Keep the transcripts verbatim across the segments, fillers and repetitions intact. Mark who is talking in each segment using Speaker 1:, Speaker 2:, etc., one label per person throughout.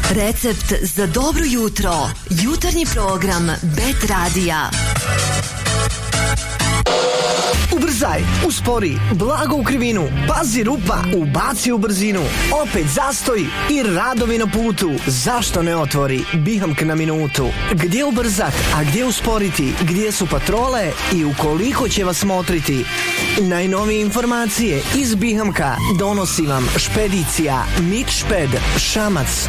Speaker 1: Recept za dobro jutro. Jutarnji program Bet Radija.
Speaker 2: Ubrzaj, uspori, blago u krivinu, pazi rupa, ubaci u brzinu, opet zastoj i radovi na putu. Zašto ne otvori Bihamk na minutu? Gdje ubrzat, a gdje usporiti, gdje su patrole i ukoliko će vas motriti? Najnovije informacije iz Bihamka donosi vam špedicija Mitšped Šamac.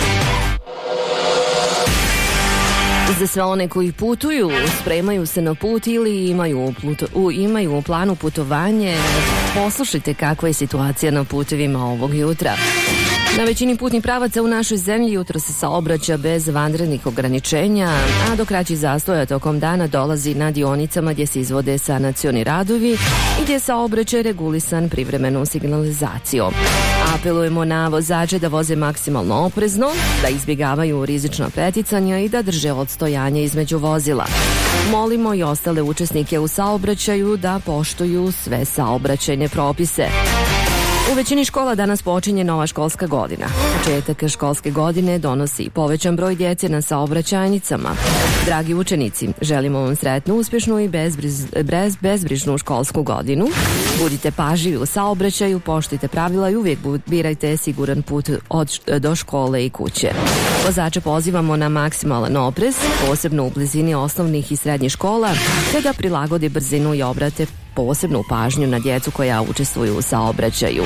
Speaker 3: Za sve one koji putuju, spremaju se na put ili imaju, puto, u, imaju u planu putovanje, poslušajte kakva je situacija na putevima ovog jutra. Na većini putnih pravaca u našoj zemlji jutro se saobraća bez vanrednih ograničenja, a do kraćih zastoja tokom dana dolazi na dionicama gdje se izvode sanacioni radovi i gdje saobraćaj regulisan privremenom signalizacijom. Apelujemo na vozače da voze maksimalno oprezno, da izbjegavaju rizična preticanja i da drže odstojanje između vozila. Molimo i ostale učesnike u saobraćaju da poštuju sve saobraćajne propise. U većini škola danas počinje nova školska godina. Početak školske godine donosi povećan broj djece na saobraćajnicama. Dragi učenici, želimo vam sretnu, uspješnu i bezbriz, bez, bezbrižnu školsku godinu. Budite pažljivi u saobraćaju, poštujte pravila i uvijek birajte siguran put od, do škole i kuće. Vozače pozivamo na maksimalan oprez, posebno u blizini osnovnih i srednjih škola, te da prilagode brzinu i obrate posebnu pažnju na djecu koja učestvuju u saobraćaju.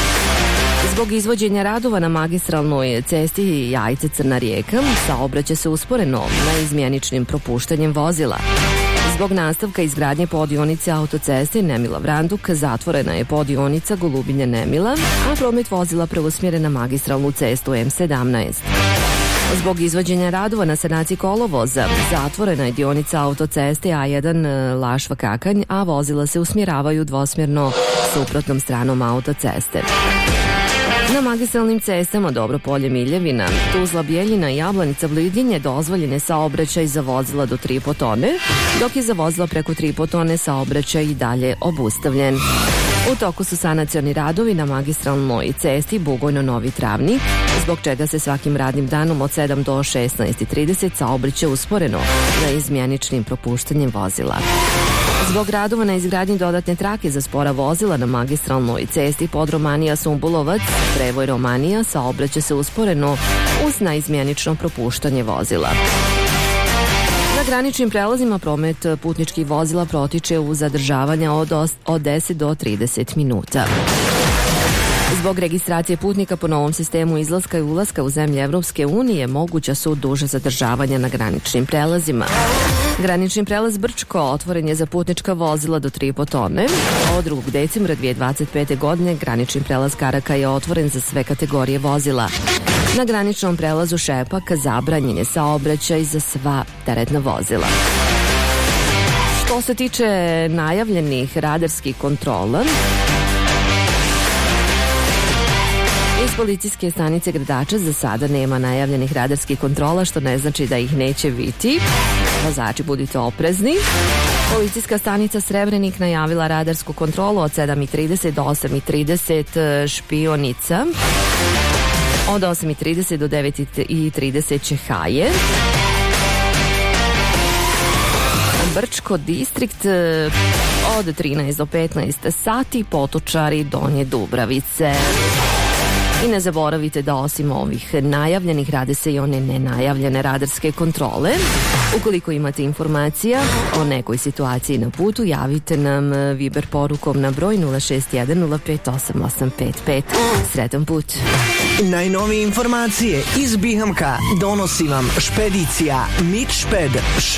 Speaker 3: Zbog izvođenja radova na magistralnoj cesti Jajce Crna Rijeka, saobraća se usporeno na izmjeničnim propuštanjem vozila. Zbog nastavka izgradnje podionice autoceste Nemila Vranduk zatvorena je podionica Golubinje Nemila, a promet vozila preusmjeren na magistralnu cestu M sedamnaest. Zbog izvođenja radova na sanaciji kolovoza zatvorena je dionica autoceste A jedan Lašva Kakanj, a vozila se usmjeravaju dvosmjerno suprotnom stranom autoceste. Na magistralnim cestama Dobropolje Miljevina, Tuzla Bijeljina i Jablanica Vlidinje dozvoljen je saobraćaj za vozila do tri i po tone, dok je za vozila preko tri i po tone saobraćaj i dalje obustavljen. U toku su sanacioni radovi na magistralnoj cesti Bugojno Novi Travnik, zbog čega se svakim radnim danom od sedam do šesnaest i trideset saobraća usporeno na izmjeničnim propuštanjem vozila. Zbog radova na izgradnji dodatne trake za spora vozila na magistralnoj cesti Podromanija Sumbulovac, Prevoj Romanija saobraća se usporeno uz naizmjenično propuštanje vozila. Na graničnim prelazima promet putničkih vozila protiče u zadržavanja od, od deset do trideset minuta. Zbog registracije putnika po novom sistemu izlaska i ulaska u zemlje Evropske unije moguća su duže zadržavanja na graničnim prelazima. Granični prelaz Brčko otvoren je za putnička vozila do tri i po tone. Od drugog decembra dvije tisuće dvadeset pete. godine granični prelaz Karaka je otvoren za sve kategorije vozila. Na graničnom prelazu Šepak zabranjen je saobraćaj za sva teretna vozila. Što se tiče najavljenih radarskih kontrola, iz policijske stanice Gradača za sada nema najavljenih radarskih kontrola, što ne znači da ih neće biti. Vozači, budite oprezni. Policijska stanica Srebrenik najavila radarsku kontrolu od sedam i trideset do osam i trideset Špionica, od osam i trideset do devet i trideset Čehaje. Brčko distrikt od trinaest do petnaest sati, Potočari, Donje Dubravice. I ne zaboravite da osim ovih najavljenih rade se i one nenajavljene radarske kontrole. Ukoliko imate informacija o nekoj situaciji na putu, javite nam Viber porukom na broj nula šest jedan nula pet osam osam pet pet. Sretan put!
Speaker 2: Najnovije informacije iz Bihamka donosi vam špedicija Mitšped.